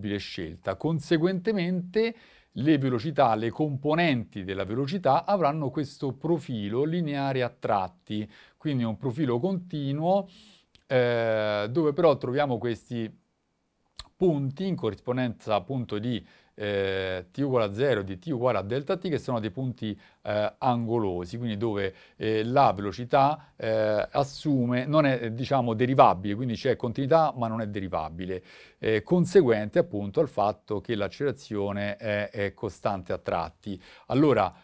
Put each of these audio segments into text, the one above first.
possibile scelta. Conseguentemente le velocità, le componenti della velocità avranno questo profilo lineare a tratti, quindi un profilo continuo dove però troviamo questi punti in corrispondenza appunto di t uguale a 0 e di t uguale a delta t, che sono dei punti angolosi, quindi dove la velocità assume, non è diciamo derivabile, quindi c'è continuità ma non è derivabile, conseguente appunto al fatto che l'accelerazione è costante a tratti. Allora,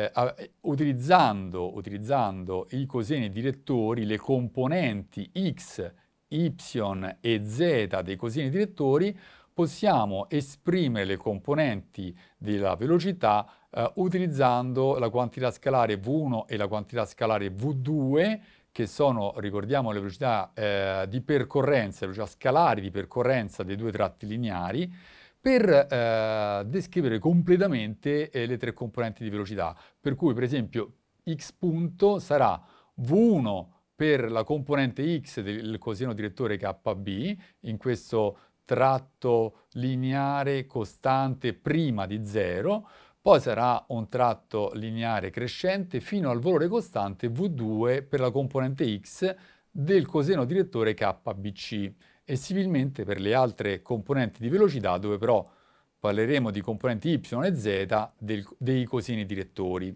utilizzando i coseni direttori, le componenti x, y e z dei coseni direttori, possiamo esprimere le componenti della velocità utilizzando la quantità scalare v1 e la quantità scalare v2, che sono, ricordiamo, le velocità di percorrenza, le velocità scalari di percorrenza dei due tratti lineari, per descrivere completamente le tre componenti di velocità. Per cui, per esempio, x punto sarà v1 per la componente x del coseno direttore KB, in questo tratto lineare costante prima di 0, poi sarà un tratto lineare crescente fino al valore costante v2 per la componente x del coseno direttore KBC, e similmente per le altre componenti di velocità, dove però parleremo di componenti y e z dei coseni direttori.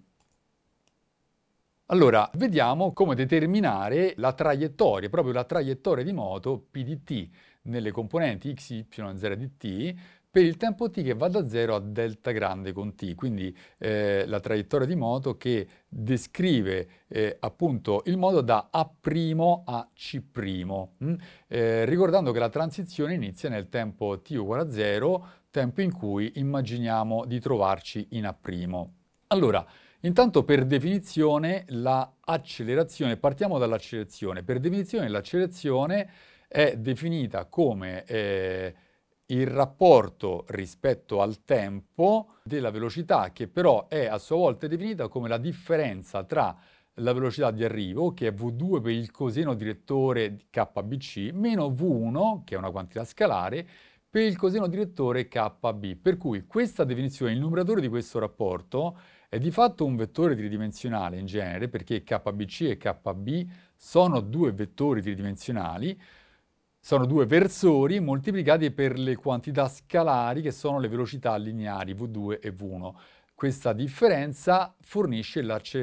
Allora, vediamo come determinare la traiettoria, proprio la traiettoria di moto P di t nelle componenti x, y e z di t per il tempo t che va da 0 a delta grande con t, quindi la traiettoria di moto che descrive appunto il moto da A' a C', ricordando che la transizione inizia nel tempo t uguale a 0, tempo in cui immaginiamo di trovarci in A'. Allora, intanto per definizione l'accelerazione, partiamo dall'accelerazione. Per definizione l'accelerazione è definita come il rapporto rispetto al tempo della velocità, che però è a sua volta definita come la differenza tra la velocità di arrivo, che è v2 per il coseno direttore KBC, meno v1, che è una quantità scalare, per il coseno direttore KB. Per cui questa definizione, il numeratore di questo rapporto, è di fatto un vettore tridimensionale in genere, perché KBC e KB sono due vettori tridimensionali, sono due versori moltiplicati per le quantità scalari che sono le velocità lineari v2 e v1. Questa differenza fornisce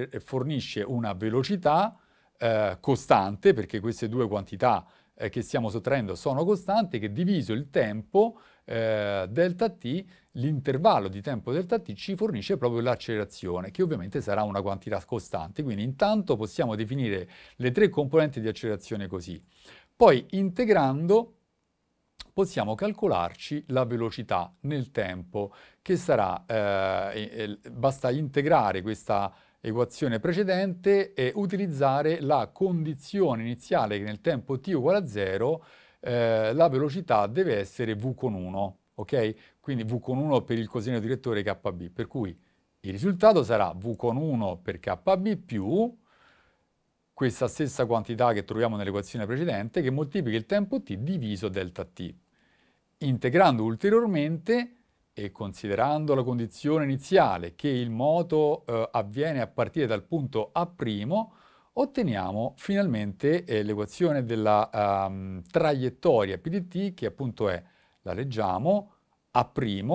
una velocità costante, perché queste due quantità che stiamo sottraendo sono costanti, che diviso il tempo delta t, l'intervallo di tempo delta t ci fornisce proprio l'accelerazione, che ovviamente sarà una quantità costante. Quindi intanto possiamo definire le tre componenti di accelerazione così. Poi integrando possiamo calcolarci la velocità nel tempo, che sarà, basta integrare questa equazione precedente e utilizzare la condizione iniziale che nel tempo t uguale a 0 la velocità deve essere v con 1, ok? Quindi v con 1 per il coseno direttore KB, per cui il risultato sarà v con 1 per KB più questa stessa quantità che troviamo nell'equazione precedente, che moltiplica il tempo t diviso delta t. Integrando ulteriormente e considerando la condizione iniziale che il moto avviene a partire dal punto A', otteniamo finalmente l'equazione della traiettoria P di t, che appunto è, la leggiamo, A'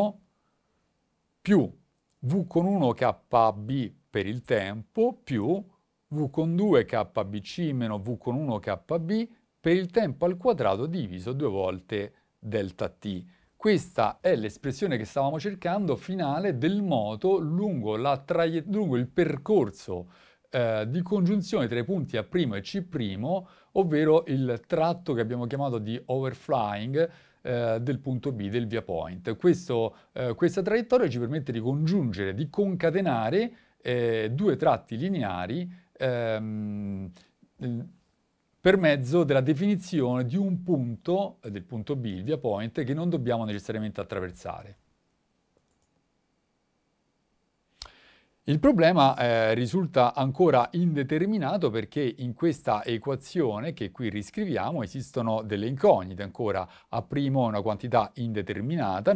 più V con 1 KB per il tempo più V con 2 KBC meno V con 1 KB per il tempo al quadrato diviso 2 volte delta t. Questa è l'espressione che stavamo cercando finale del moto lungo il percorso di congiunzione tra i punti A' e C', ovvero il tratto che abbiamo chiamato di overflying del punto B, del via point. Questa traiettoria ci permette di congiungere, di concatenare due tratti lineari per mezzo della definizione di un punto, del punto B, il via point, che non dobbiamo necessariamente attraversare. Il problema risulta ancora indeterminato perché in questa equazione che qui riscriviamo esistono delle incognite ancora. A' è una quantità indeterminata,